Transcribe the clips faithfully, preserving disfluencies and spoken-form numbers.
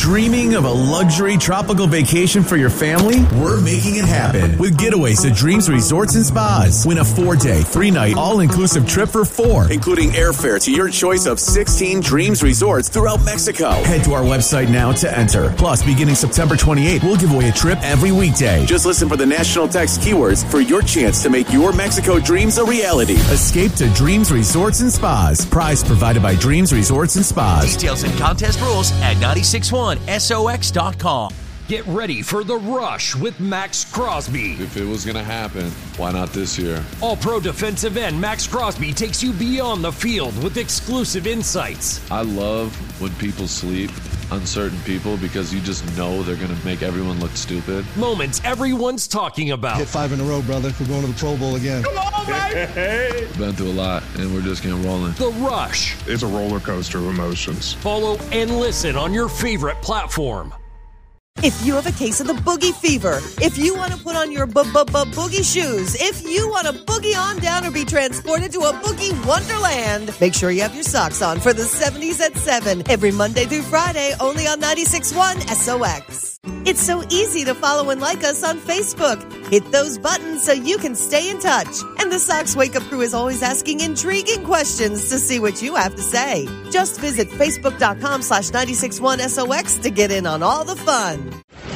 Dreaming of a luxury tropical vacation for your family? We're making it happen with Getaways to Dreams Resorts and Spas. Win a four-day, three-night, all-inclusive trip for four, including airfare to your choice of sixteen Dreams Resorts throughout Mexico. Head to our website now to enter. Plus, beginning September twenty-eighth, we'll give away a trip every weekday. Just listen for the national text keywords for your chance to make your Mexico dreams a reality. Escape to Dreams Resorts and Spas. Prize provided by Dreams Resorts and Spas. Details and contest rules at nine six one S O X dot com. Get ready for The Rush with Max Crosby. If it was going to happen, why not this year? All-pro defensive end Max Crosby takes you beyond the field with exclusive insights. I love when people sleep on certain people because you just know they're going to make everyone look stupid. Moments everyone's talking about. Hit five in a row, brother. We're going to the Pro Bowl again. Come on, baby! Been through a lot, and we're just getting rolling. The Rush. It's a roller coaster of emotions. Follow and listen on your favorite platform. If you have a case of the boogie fever, if you want to put on your boogie shoes, if you want to boogie on down or be transported to a boogie wonderland, make sure you have your socks on for the seventies at seven every Monday through Friday, only on ninety-six point one S O X. It's so easy to follow and like us on Facebook. Hit those buttons so you can stay in touch. And the Sox Wake Up Crew is always asking intriguing questions to see what you have to say. Just visit facebook.com slash 961 SOX to get in on all the fun.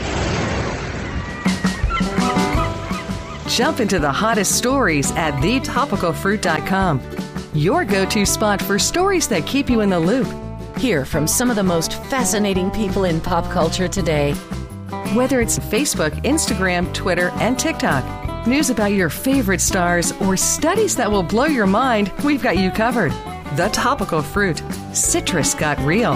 Jump into the hottest stories at the topical fruit dot com. Your go-to spot for stories that keep you in the loop. Hear from some of the most fascinating people in pop culture today. Whether it's Facebook, Instagram, Twitter, and TikTok, news about your favorite stars, or studies that will blow your mind, we've got you covered. The Topical Fruit. Citrus got real.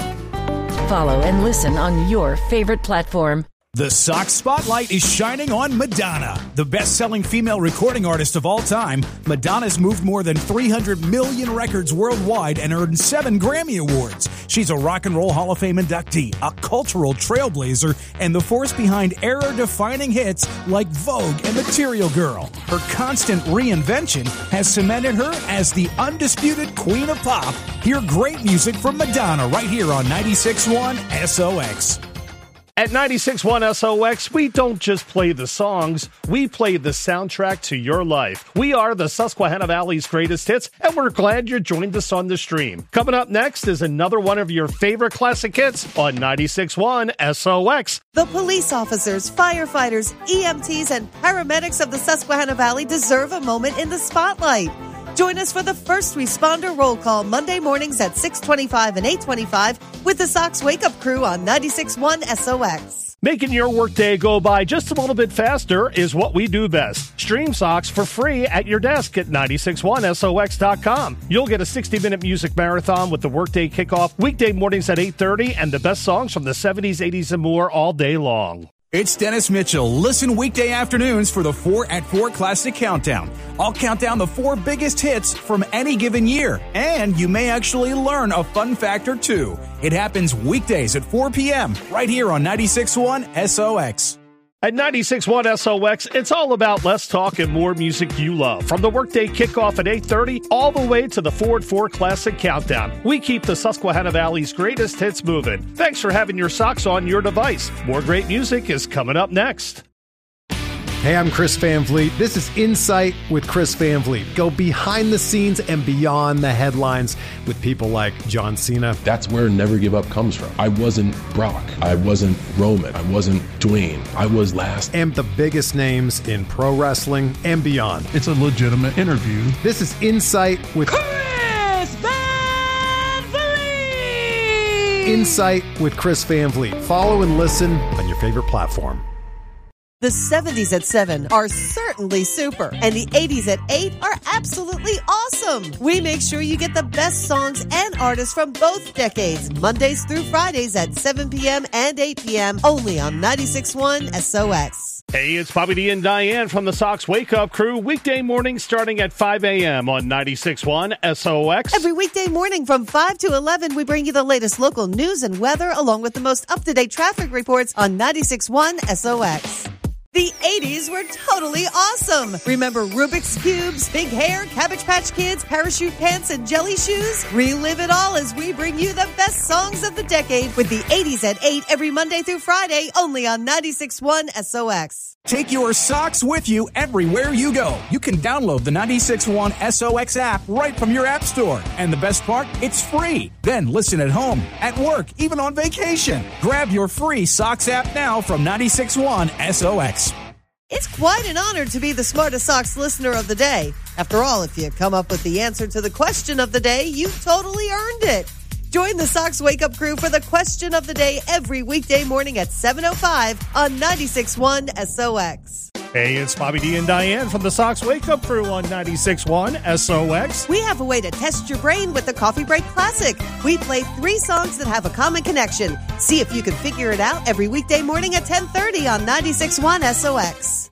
Follow and listen on your favorite platform. The Sox Spotlight is shining on Madonna. The best-selling female recording artist of all time, Madonna's moved more than three hundred million records worldwide and earned seven Grammy Awards. She's a Rock and Roll Hall of Fame inductee, a cultural trailblazer, and the force behind era-defining hits like Vogue and Material Girl. Her constant reinvention has cemented her as the undisputed queen of pop. Hear great music from Madonna right here on ninety-six point one S O X. At ninety-six point one S O X, we don't just play the songs, we play the soundtrack to your life. We are the Susquehanna Valley's greatest hits, and we're glad you joined us on the stream. Coming up next is another one of your favorite classic hits on ninety-six point one S O X. The police officers, firefighters, E M Ts, and paramedics of the Susquehanna Valley deserve a moment in the spotlight. Join us for the First Responder Roll Call Monday mornings at six twenty-five and eight twenty-five with the Sox Wake Up Crew on ninety-six point one S O X. Making your workday go by just a little bit faster is what we do best. Stream Sox for free at your desk at ninety-six point one S O X dot com. You'll get a sixty-minute music marathon with the workday kickoff weekday mornings at eight thirty and the best songs from the seventies, eighties, and more all day long. It's Dennis Mitchell. Listen weekday afternoons for the four at four Classic Countdown. I'll count down the four biggest hits from any given year, and you may actually learn a fun fact or two. It happens weekdays at four p.m. right here on ninety-six point one S O X. At ninety-six point one S O X, it's all about less talk and more music you love. From the workday kickoff at eight thirty all the way to the four at four Classic Countdown. We keep the Susquehanna Valley's greatest hits moving. Thanks for having your socks on your device. More great music is coming up next. Hey, I'm Chris Van Vliet. This is Insight with Chris Van Vliet. Go behind the scenes and beyond the headlines with people like John Cena. That's where Never Give Up comes from. I wasn't Brock. I wasn't Roman. I wasn't Dwayne. I was last. And the biggest names in pro wrestling and beyond. It's a legitimate interview. This is Insight with Chris Van Vliet. Insight with Chris Van Vliet. Follow and listen on your favorite platform. The seventies at seven are certainly super, and the eighties at eight are absolutely awesome. We make sure you get the best songs and artists from both decades, Mondays through Fridays at seven p.m. and eight p.m. only on ninety-six point one S O X. Hey, it's Bobby D and Diane from the Sox Wake Up Crew, weekday mornings starting at five a.m. on ninety-six point one S O X. Every weekday morning from five to eleven, we bring you the latest local news and weather along with the most up-to-date traffic reports on ninety-six point one S O X. The eighties were totally awesome. Remember Rubik's Cubes, big hair, Cabbage Patch Kids, parachute pants, and jelly shoes? Relive it all as we bring you the best songs of the decade with the eighties at eight every Monday through Friday, only on ninety-six point one S O X. Take your socks with you everywhere you go. You can download the ninety-six point one S O X app right from your app store. And the best part, it's free. Then listen at home, at work, even on vacation. Grab your free socks app now from ninety-six point one S O X. It's quite an honor to be the Smartest Socks listener of the day. After all, if you come up with the answer to the question of the day, you've totally earned it. Join the Sox Wake Up Crew for the question of the day every weekday morning at seven oh five on ninety-six point one S O X. Hey, it's Bobby D and Diane from the Sox Wake Up Crew on ninety-six point one S O X. We have a way to test your brain with the Coffee Break Classic. We play three songs that have a common connection. See if you can figure it out every weekday morning at ten thirty on ninety-six point one S O X.